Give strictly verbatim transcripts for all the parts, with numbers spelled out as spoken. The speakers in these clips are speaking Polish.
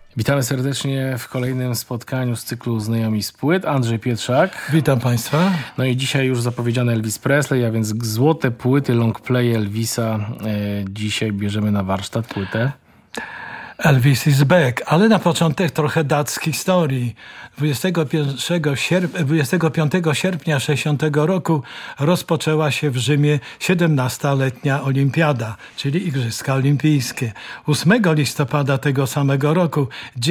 Witamy serdecznie w kolejnym spotkaniu z cyklu Znajomi z płyt. Andrzej Pietrzak. Witam Państwa. No i dzisiaj już zapowiedziany Elvis Presley, a więc złote płyty, long play Elvisa. E, dzisiaj bierzemy na warsztat płytę Elvis is back, ale na początek trochę dat z historii. dwudziestego pierwszego sierp- dwudziestego piątego sierpnia sześćdziesiątego roku rozpoczęła się w Rzymie siedemnastoletnia olimpiada, czyli Igrzyska Olimpijskie. ósmego listopada tego samego roku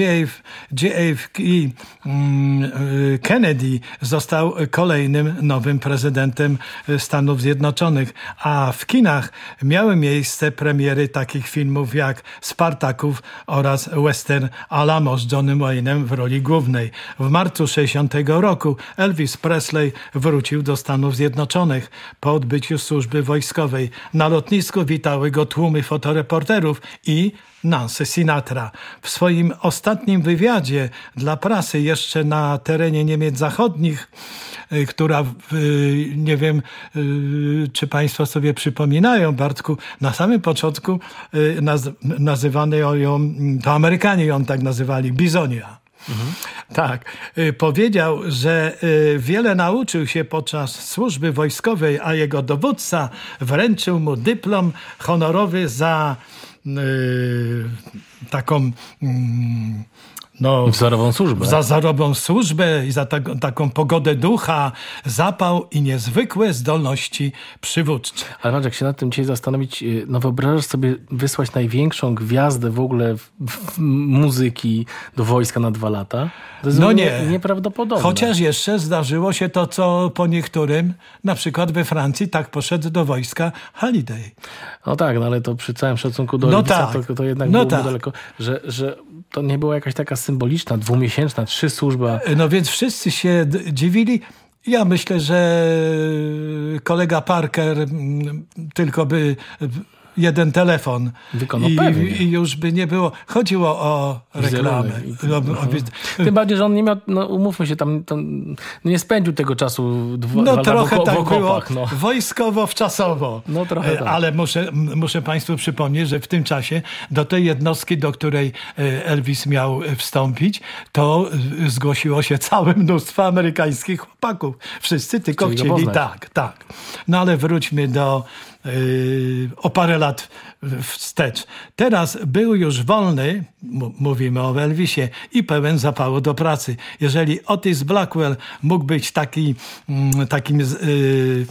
J F K Kennedy został kolejnym nowym prezydentem Stanów Zjednoczonych, a w kinach miały miejsce premiery takich filmów jak Spartacus oraz western Alamo z Johnem Wayne'em w roli głównej. W marcu sześćdziesiątego roku Elvis Presley wrócił do Stanów Zjednoczonych po odbyciu służby wojskowej. Na lotnisku witały go tłumy fotoreporterów i Nancy Sinatra. W swoim ostatnim wywiadzie dla prasy jeszcze na terenie Niemiec Zachodnich, która, nie wiem, czy Państwo sobie przypominają, Bartku, na samym początku naz- nazywano ją, to Amerykanie ją tak nazywali, Bizonia. Mhm. Tak. Powiedział, że wiele nauczył się podczas służby wojskowej, a jego dowódca wręczył mu dyplom honorowy za Yy, taką yy, no, wzorową służbę. Za wzorową służbę i za ta, taką pogodę ducha, zapał i niezwykłe zdolności przywódcze. Ale patrz, jak się nad tym dzisiaj zastanowić, no wyobrażasz sobie wysłać największą gwiazdę w ogóle w, w muzyki do wojska na dwa lata? To jest no nie. nieprawdopodobne. Chociaż jeszcze zdarzyło się to, co po niektórym, na przykład we Francji, tak poszedł do wojska Halliday. No tak, no ale to przy całym szacunku do no Elvisa, tak. to, to jednak no było tak. daleko, że, że to nie była jakaś taka symboliczna, dwumiesięczna, trzy służba. No więc wszyscy się d- dziwili. Ja myślę, że kolega Parker tylko by jeden telefon Wykonał, i, pewnie. i już by nie było. Chodziło o reklamę. I, o, o, Tym bardziej, że on nie miał, no umówmy się, tam, tam nie spędził tego czasu dwa, no dwa trochę w, tak w okopach, było, no. wojskowo, wczasowo. No trochę tak. Ale muszę, muszę Państwu przypomnieć, że w tym czasie do tej jednostki, do której Elvis miał wstąpić, to zgłosiło się całe mnóstwo amerykańskich chłopaków. Wszyscy tylko chcieli, chcieli, tak, tak. No ale wróćmy do Yy, o parę lat wstecz. Teraz był już wolny, m- mówimy o Elvisie, i pełen zapału do pracy. Jeżeli Otis Blackwell mógł być taki, mm, takim yy, yy,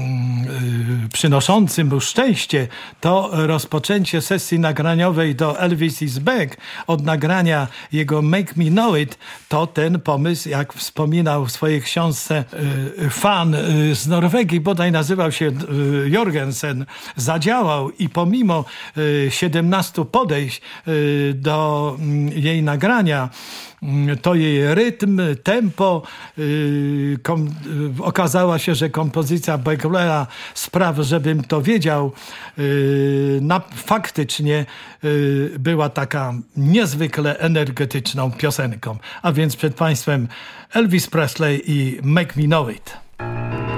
przynoszącym mu szczęście, to rozpoczęcie sesji nagraniowej do Elvis is Back od nagrania jego Make Me Know It, to ten pomysł, jak wspominał w swojej książce yy, fan yy, z Norwegii, bodaj nazywał się yy, Jorgens, zadziałał i pomimo y, siedemnastu podejść y, do y, jej nagrania, y, to jej rytm, tempo, y, kom, y, okazała się, że kompozycja Blackwella spraw, żebym to wiedział, y, na, faktycznie y, była taka niezwykle energetyczną piosenką. A więc przed Państwem Elvis Presley i Make Me Know It.